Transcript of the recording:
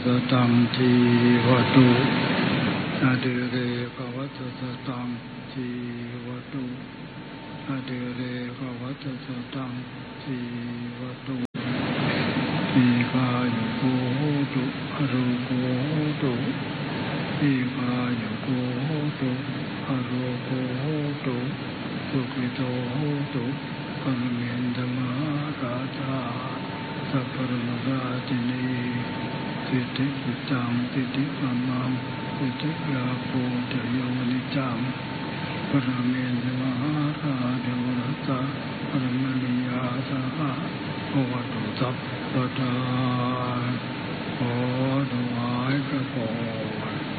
สตังทีวตุอะเดเรภวัตสตังทีวตุอะเดเรภวัตสตังทีวตุอีกายุโกโหตุอรูโกโหตุอีกายุโกโหตุอรูโกโหตุสุขิโตโหตุปรเมนธมหาราชาสัพพรมราชินีสิทธิกิจังสิทธิธรรมังสิทธิยาโพเทโยนิจังปรเมนธมหาราชวรัสสะปรมณียาสหะโอวัตุสัพพทาขอถวายพระพร